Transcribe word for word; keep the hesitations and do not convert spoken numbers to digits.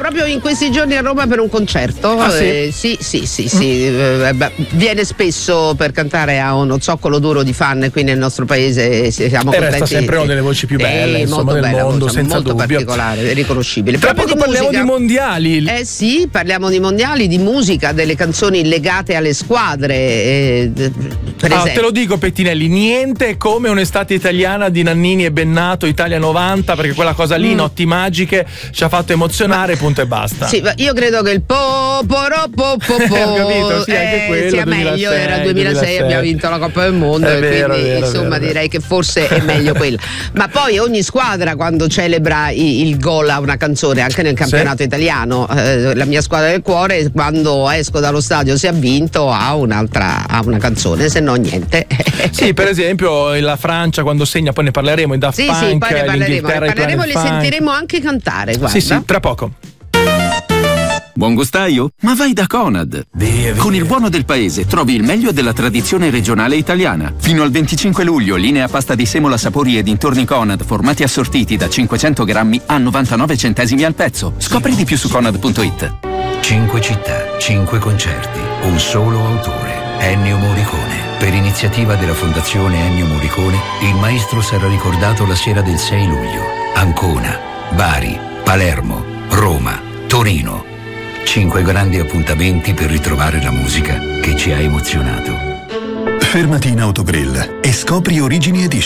proprio in questi giorni a Roma per un concerto. Ah, sì? Eh, sì, sì, sì, sì. Mm. Eh, beh, viene spesso per cantare a uno zoccolo duro di fan qui nel nostro paese. Siamo e contenti. resta sempre una delle voci più belle, eh, insomma, del mondo, voce, senza molto dubbio. particolare, riconoscibile. Tra Proprio poco di parliamo musica. di mondiali. Eh sì, parliamo di mondiali, di musica, delle canzoni legate alle squadre. Eh, per ah, esempio. te lo dico, Pettinelli, niente come un'estate italiana di Nannini e Bennato, Italia novanta, perché quella cosa lì, mm. notti magiche, ci ha fatto emozionare, ma, punto e basta. Sì, io credo che il po poro po po po ho capito, sì, anche eh, quello, sia duemilasei, meglio, era il duemilasei, duemilasei, abbiamo vinto la Coppa del Mondo è e vero, quindi vero, insomma vero, direi che forse è meglio quella. Ma poi ogni squadra quando celebra il, il gol ha una canzone, anche nel campionato sì. italiano, eh, la mia squadra del cuore quando esco dallo stadio se ha vinto ha un'altra, ha una canzone, se no niente. Sì, per esempio la Francia quando segna, poi ne parleremo, i Daft sì, Punk, sì, poi ne parleremo, l'Inghilterra, ne parleremo, li Funk. sentiremo anche cantare, guarda. Sì, sì, tra poco. Buon gustaio? Ma vai da Conad! Via, via. Con il buono del paese trovi il meglio della tradizione regionale italiana. Fino al venticinque luglio, linea pasta di semola, sapori e dintorni Conad, formati assortiti da cinquecento grammi a novantanove centesimi al pezzo. Scopri di più su conad punto it. Cinque città, cinque concerti, un solo autore. Ennio Morricone. Per iniziativa della Fondazione Ennio Morricone, il maestro sarà ricordato la sera del sei luglio. Ancona, Bari, Palermo, Roma, Torino. Cinque grandi appuntamenti per ritrovare la musica che ci ha emozionato. Fermati in Autogrill e scopri Origini Edition.